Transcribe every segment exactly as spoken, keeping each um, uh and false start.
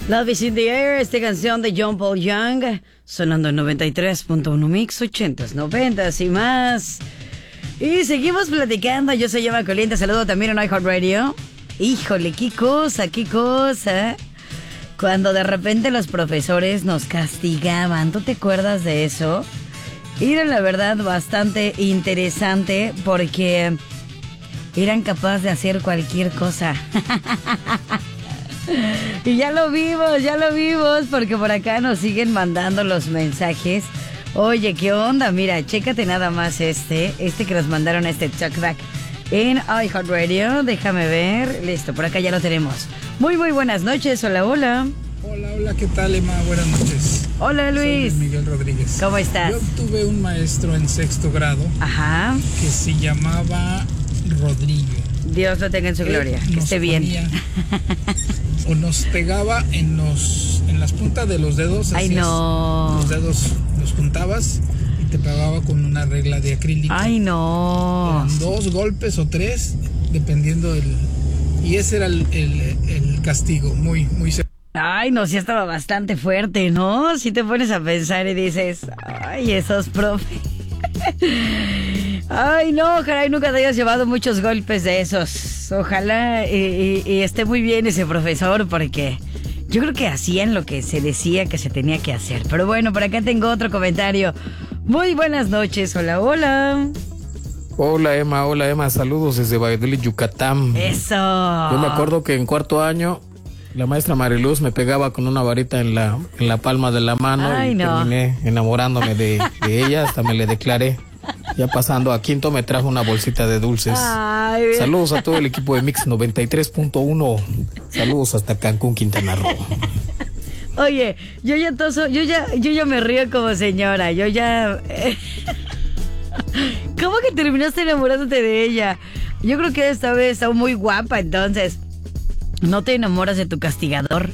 Love is in the air, esta canción de John Paul Young, sonando en noventa y tres punto uno Mix, ochentas, noventas y más. Y seguimos platicando. Yo soy Eva Coliente, saludo también en iHeartRadio. Híjole, qué cosa, qué cosa. Cuando de repente los profesores nos castigaban, ¿tú te acuerdas de eso? Era la verdad bastante interesante porque eran capaces de hacer cualquier cosa. Y ya lo vimos, ya lo vimos, porque por acá nos siguen mandando los mensajes. Oye, ¿qué onda? Mira, chécate nada más este, este que nos mandaron, este talkback en iHeartRadio. Déjame ver, listo, por acá ya lo tenemos. Muy, muy buenas noches, hola, hola. Hola, hola, ¿qué tal, Emma? Buenas noches. Hola, Luis. Soy Miguel Rodríguez. ¿Cómo estás? Yo tuve un maestro en sexto grado. Ajá. Que se llamaba Rodrigo. Dios lo tenga en su gloria, que esté bien. Ponía, o nos pegaba en los en las puntas de los dedos. Ay, no. Los dedos los juntabas y te pegaba con una regla de acrílico. Ay, no. Eran dos golpes o tres, dependiendo del... Y ese era el, el, el castigo, muy, muy severo. Ay, no, sí estaba bastante fuerte, ¿no? Si te pones a pensar y dices, ay, esos profes. Ay, no, ojalá y nunca te hayas llevado muchos golpes de esos. Ojalá y, y, y esté muy bien ese profesor, porque yo creo que hacían lo que se decía que se tenía que hacer. Pero bueno, por acá tengo otro comentario. Muy buenas noches, hola, hola. Hola, Emma, hola, Emma, saludos desde Valladolid, Yucatán. Eso. Yo me acuerdo que en cuarto año la maestra Mariluz me pegaba con una varita en la, en la palma de la mano. Ay, y no. terminé enamorándome de, de ella, hasta me le declaré. Ya pasando a quinto me trajo una bolsita de dulces. Ay. Saludos a todo el equipo de Mix noventa y tres punto uno. Saludos hasta Cancún, Quintana Roo. Oye, yo ya toso, yo ya, yo ya me río como señora, yo ya... ¿Cómo que terminaste enamorándote de ella? Yo creo que esta vez está muy guapa, entonces no te enamoras de tu castigador.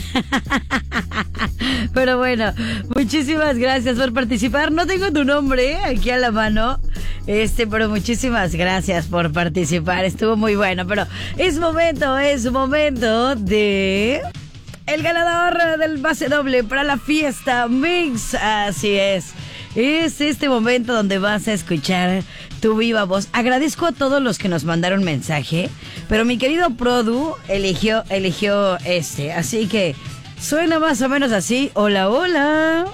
Pero bueno, muchísimas gracias por participar. No tengo tu nombre aquí a la mano, este, pero muchísimas gracias por participar. Estuvo muy bueno, pero es momento, es momento de... el ganador del pase doble para la fiesta Mix. Así es. Es este momento donde vas a escuchar tu viva voz. Agradezco a todos los que nos mandaron mensaje, pero mi querido Produ eligió, eligió este. Así que suena más o menos así. Hola, hola.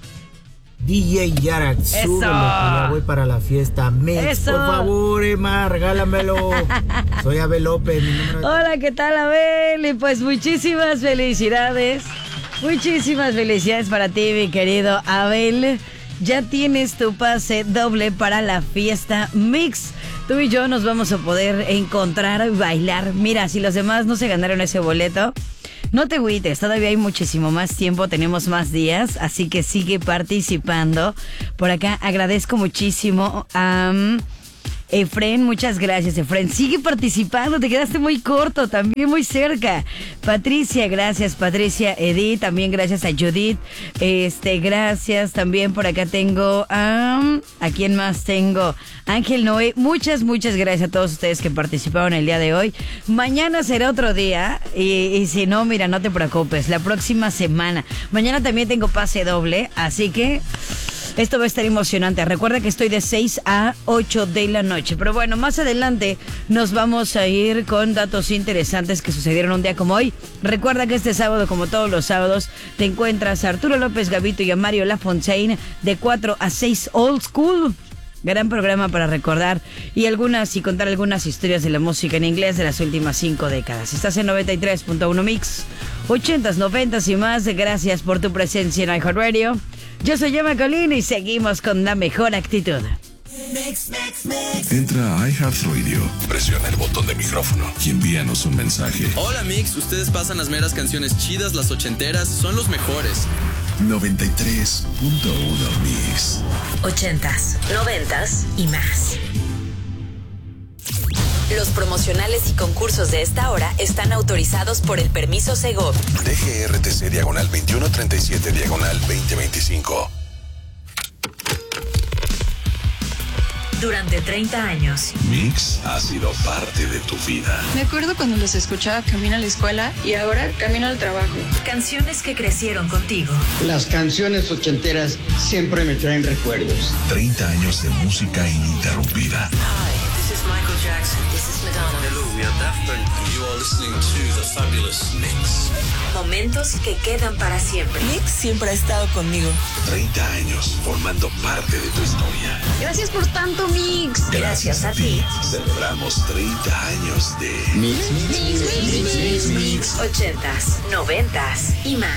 D J Yarak, súbelo, que ya voy para la fiesta Mix. Eso. Por favor, Emma, regálamelo. Soy Abel López, mi número... Hola, ¿qué tal, Abel? Y pues muchísimas felicidades. Muchísimas felicidades para ti, mi querido Abel. Ya tienes tu pase doble para la fiesta Mix. Tú y yo nos vamos a poder encontrar y bailar. Mira, si los demás no se ganaron ese boleto, no te agüites, todavía hay muchísimo más tiempo, tenemos más días, así que sigue participando. Por acá agradezco muchísimo a... Um, Efren, muchas gracias, Efren. Sigue participando, te quedaste muy corto, también muy cerca. Patricia, gracias, Patricia. Edith, también gracias a Judith. Este, gracias. También por acá tengo a... Um, ¿a quién más tengo? Ángel Noé. Muchas, muchas gracias a todos ustedes que participaron el día de hoy. Mañana será otro día. Y, y si no, mira, no te preocupes. La próxima semana. Mañana también tengo pase doble, así que... esto va a estar emocionante. Recuerda que estoy de seis a ocho de la noche. Pero bueno, más adelante nos vamos a ir con datos interesantes que sucedieron un día como hoy. Recuerda que este sábado, como todos los sábados, te encuentras a Arturo López Gavito y a Mario Lafontaine de cuatro a seis Old School. Gran programa para recordar y algunas y contar algunas historias de la música en inglés de las últimas cinco décadas. Estás en noventa y tres punto uno Mix, ochentas, noventas y más. Gracias por tu presencia en iHeartRadio. Yo soy Emma Colín y seguimos con la mejor actitud. Mix, mix, mix. Entra a iHeartRadio, presiona el botón de micrófono y envíanos un mensaje. Hola Mix, ustedes pasan las meras canciones chidas, las ochenteras, son los mejores. noventa y tres punto uno Mix. Ochentas, noventas y más. Los promocionales y concursos de esta hora están autorizados por el permiso Segov. D G R T C diagonal veintiuno treinta y siete diagonal veinte veinticinco. durante treinta años. Mix ha sido parte de tu vida. Me acuerdo cuando los escuchaba camino a la escuela y ahora camino al trabajo. Canciones que crecieron contigo. Las canciones ochenteras siempre me traen recuerdos. treinta años de música ininterrumpida. Hi, this is Michael Jackson. This is Madonna. Hello, we are Daft Punk and you are listening to The Fabulous Mix. Momentos que quedan para siempre. Mix siempre ha estado conmigo. treinta años formando parte de tu historia. Gracias por tanto, Mix. Gracias, Gracias a, a ti. Celebramos treinta años de Mix, Mix, Mix, Mix, Mix, Mix. Ochentas, noventas y más.